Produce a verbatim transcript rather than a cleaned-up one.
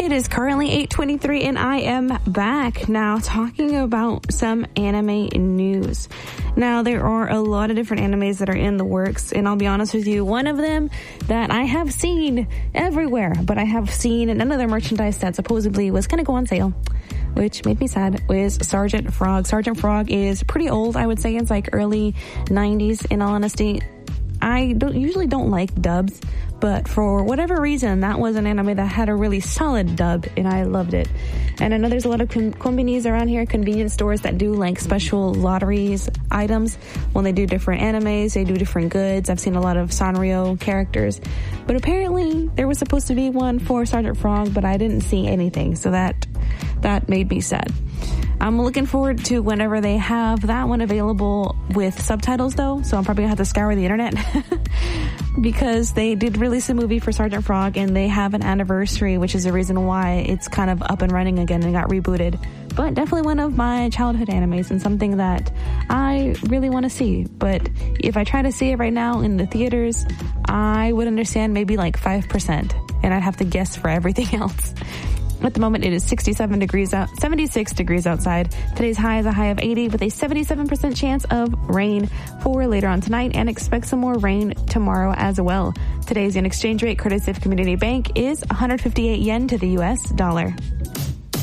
It is currently eight twenty-three and I am back now talking about some anime news. Now, there are a lot of different animes that are in the works, and I'll be honest with you, one of them that I have seen everywhere, but I have seen none of their merchandise that supposedly was going to go on sale, which made me sad, was Sergeant Frog. Sergeant Frog is pretty old, I would say. It's like early nineties, in all honesty. I don't usually don't like dubs, but for whatever reason, that was an anime that had a really solid dub, and I loved it. And I know there's a lot of con- convenies around here, convenience stores that do like special lotteries items when they do different animes, they do different goods. I've seen a lot of Sanrio characters, but apparently there was supposed to be one for Sergeant Frog, but I didn't see anything, so that that made me sad. I'm looking forward to whenever they have that one available with subtitles, though, so I'm probably going to have to scour the internet because they did release a movie for Sergeant Frog, and they have an anniversary, which is the reason why it's kind of up and running again and got rebooted. But definitely one of my childhood animes and something that I really want to see. But if I try to see it right now in the theaters, I would understand maybe like five percent, and I'd have to guess for everything else. At the moment, it is sixty-seven degrees out, seventy-six degrees outside. Today's high is a high of eighty with a seventy-seven percent chance of rain for later on tonight, and expect some more rain tomorrow as well. Today's yen exchange rate, courtesy of Community Bank, is one hundred fifty-eight yen to the U S dollar.